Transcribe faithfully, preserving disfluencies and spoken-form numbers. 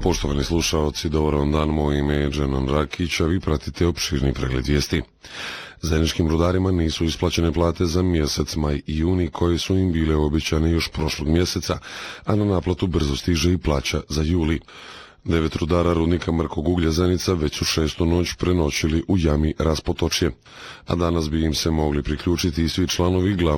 Poštovani slušaoci, dobar vam dan, moje ime je Dženan Rakić, a vi pratite opširni pregled vijesti. Zajedničkim rudarima nisu isplaćene plate za mjesec maj i juni koje su im bile obećane još prošlog mjeseca, a na naplatu brzo stiže i plaća za juli. Devet rudara rudnika Mrkog uglja Zenica već su šestu noć prenoćili u jami Raspotočje, a danas bi im se mogli priključiti i svi članovi glavnog